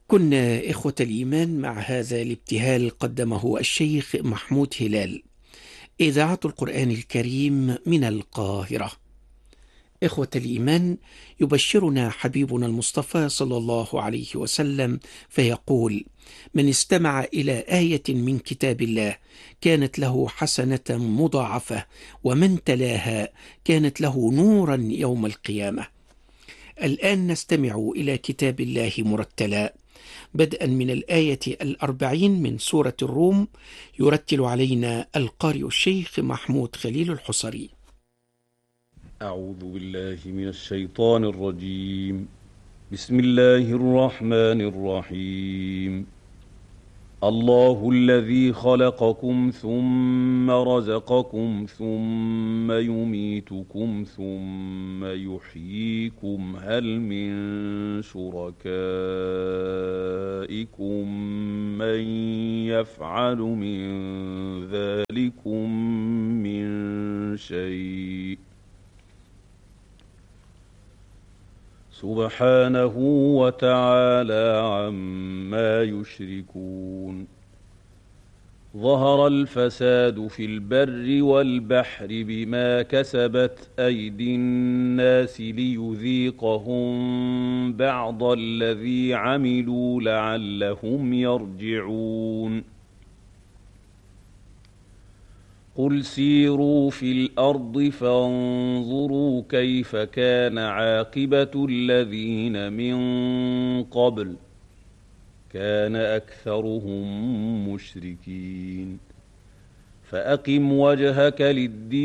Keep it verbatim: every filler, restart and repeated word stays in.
كنا إخوة الإيمان مع هذا الابتهال قدمه الشيخ محمود هلال، إذاعة القرآن الكريم من القاهرة. إخوة الإيمان، يبشرنا حبيبنا المصطفى صلى الله عليه وسلم فيقول: من استمع إلى آية من كتاب الله كانت له حسنة مضاعفة، ومن تلاها كانت له نورا يوم القيامة. الآن نستمع إلى كتاب الله مرتلا، بدءا من الآية الأربعين من سورة الروم. يرتل علينا القارئ الشيخ محمود خليل الحصري. أعوذ بالله من الشيطان الرجيم. بسم الله الرحمن الرحيم. الله الذي خلقكم ثم رزقكم ثم يميتكم ثم يحييكم، هل من شركائكم من يفعل من ذلكم من شيء؟ سبحانه وتعالى عما يشركون. ظهر الفساد في البر والبحر بما كسبت أيدي الناس ليذيقهم بعض الذي عملوا لعلهم يرجعون. قل سيروا في الأرض فانظروا كيف كان عاقبة الذين من قبل، كان أكثرهم مشركين. فأقم وجهك للدين